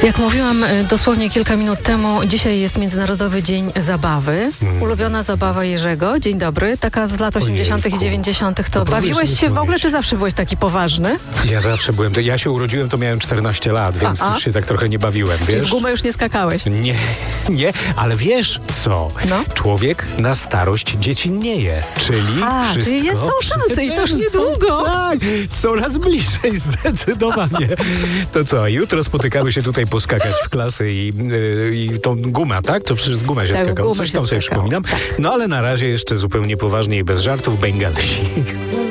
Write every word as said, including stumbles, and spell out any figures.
Jak mówiłam y, dosłownie kilka minut temu, dzisiaj jest Międzynarodowy Dzień Zabawy. Mm. Ulubiona zabawa Jerzego. Dzień dobry. Taka z lat osiemdziesiątych i dziewięćdziesiątych. To no bawiłeś się w ogóle, czy zawsze byłeś taki poważny? Ja zawsze byłem. Ja się urodziłem, to miałem czternaście lat, więc A-a. już się tak trochę nie bawiłem, Czyli wiesz? w gumę już nie skakałeś? Nie, nie, ale wiesz co? No. Człowiek na starość dziecinnieje, czyli A, wszystko... czyli jest, są szanse i to już niedługo. Tak, coraz bliżej zdecydowanie. To co, jutro spotykamy się tutaj poskakać w klasy i, yy, i tą guma, tak? To przecież guma się Tak, skakało, gumę coś się tam sobie skakało. przypominam. No ale na razie jeszcze zupełnie poważnie i bez żartów Bengalsi.